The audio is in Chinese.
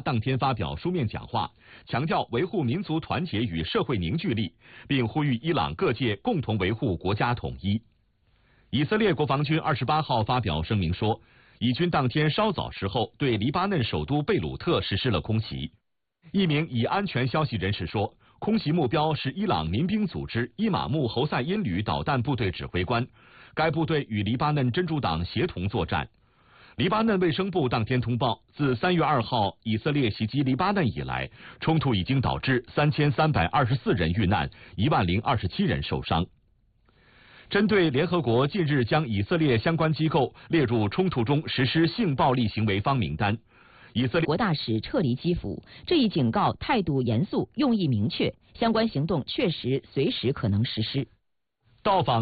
当天发表书面讲话，强调维护民族团结与社会凝聚力，并呼吁伊朗各界共同维护国家统一。以色列国防军28号发表声明说，以军当天稍早时候对黎巴嫩首都贝鲁特实施了空袭。一名以安全消息人士说，空袭目标是伊朗民兵组织伊玛目侯赛因旅导弹部队指挥官，该部队与黎巴嫩真主党协同作战。黎巴嫩卫生部当天通报，自3月2号以色列袭击黎巴嫩以来，冲突已经导致3324人遇难，10027人受伤。针对联合国近日将以色列相关机构列入冲突中实施性暴力行为方名单，以色列国大使撤离基辅，这一警告态度严肃，用意明确，相关行动确实随时可能实施。 到访